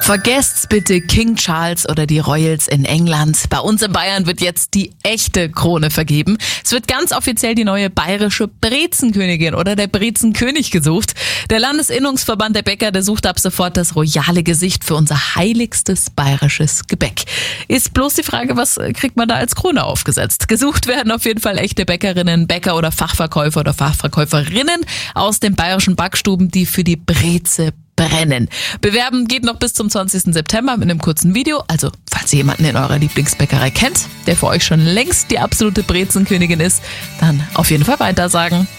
Vergesst bitte King Charles oder die Royals in England. Bei uns in Bayern wird jetzt die echte Krone vergeben. Es wird ganz offiziell die neue bayerische Brezenkönigin oder der Brezenkönig gesucht. Der Landesinnungsverband der Bäcker, der sucht ab sofort das royale Gesicht für unser heiligstes bayerisches Gebäck. Ist bloß die Frage, was kriegt man da als Krone aufgesetzt? Gesucht werden auf jeden Fall echte Bäckerinnen, Bäcker oder Fachverkäufer oder Fachverkäuferinnen aus den bayerischen Backstuben, die für die Breze brennen. Bewerben geht noch bis zum 20. September mit einem kurzen Video. Also, falls ihr jemanden in eurer Lieblingsbäckerei kennt, der für euch schon längst die absolute Brezenkönigin ist, dann auf jeden Fall weitersagen.